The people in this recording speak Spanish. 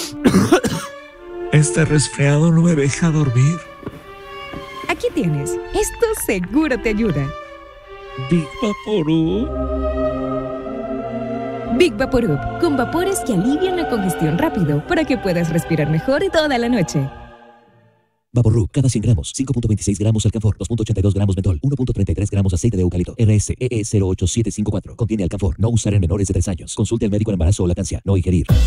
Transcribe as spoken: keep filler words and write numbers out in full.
Este resfriado no me deja dormir. Aquí tienes. Esto seguro te ayuda. Big Vaporub. Big Vaporub, con vapores que alivian la congestión rápido para que puedas respirar mejor toda la noche. Vaporub, cada cien gramos, cinco punto veintiséis gramos alcanfor, dos punto ochenta y dos gramos mentol, uno punto treinta y tres gramos aceite de eucalipto. R S E E cero ocho siete cinco cuatro. Contiene alcanfor. No usar en menores de tres años. Consulte al médico en embarazo o lactancia. No ingerir.